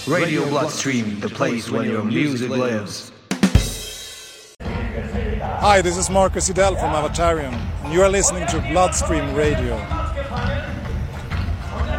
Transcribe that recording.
Radio Bloodstream, the place where your music lives. Hi, this is Marcus Idell from Avatarium, and you are listening to Bloodstream Radio.